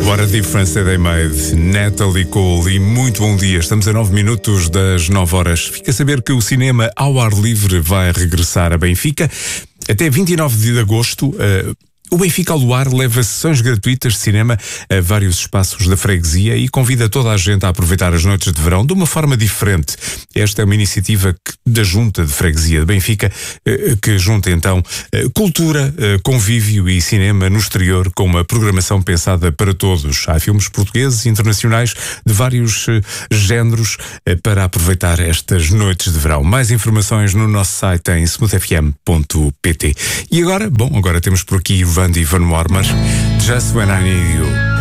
What a difference that they made. Natalie Cole, e muito bom dia. Estamos a 9 minutos das 9 horas. Fica a saber que o cinema ao ar livre vai regressar a Benfica. Até 29 de agosto, o Benfica ao Luar leva sessões gratuitas de cinema a vários espaços da freguesia e convida toda a gente a aproveitar as noites de verão de uma forma diferente. Esta é uma iniciativa da Junta de Freguesia de Benfica, que junta então cultura, convívio e cinema no exterior com uma programação pensada para todos. Há filmes portugueses e internacionais de vários géneros para aproveitar estas noites de verão. Mais informações no nosso site em smoothfm.pt. E agora temos por aqui Vandy Van Warmer, Just When I Need You.